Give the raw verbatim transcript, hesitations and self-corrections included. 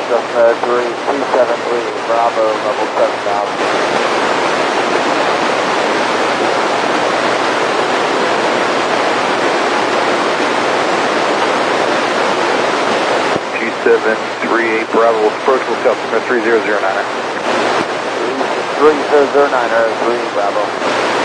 Cessna three two seven three, Bravo, level seven thousand. G seven three eight Bravo, approach with customer three zero zero niner. three zero zero niner, three Bravo.